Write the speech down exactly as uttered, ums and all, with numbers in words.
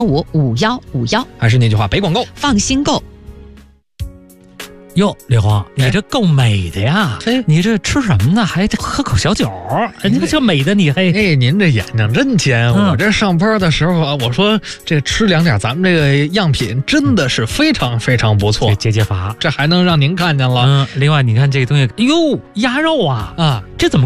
五五幺五幺。 还是那句话，别广告， 放心购。 哟，李黄，你这够美的呀！ 嘿， 你这吃什么呢？还喝口小酒？哎，你这美的你嘿！ 哎，您这眼睛真尖！ 嗯、 我这上班的时候啊，我说这吃两点咱们这个样品真的是非常非常不错， 解解乏， 这还能让您看见了。 嗯，另外你看这个东西，哟，鸭肉啊啊， 这怎么